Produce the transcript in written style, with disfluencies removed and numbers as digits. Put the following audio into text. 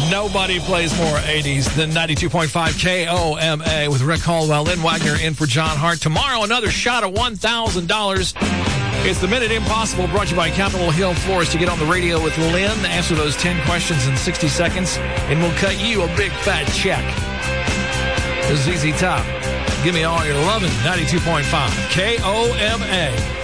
Nobody plays more 80s than 92.5 KOMA with Rick Caldwell. Lynn Wagner in for John Hart. Tomorrow, another shot at $1,000. It's the Minute Impossible, brought to you by Capitol Hill Floors. To get on the radio with Lynn, answer those 10 questions in 60 seconds, and we'll cut you a big fat check. This is ZZ Top. Give me all your loving. 92.5 KOMA.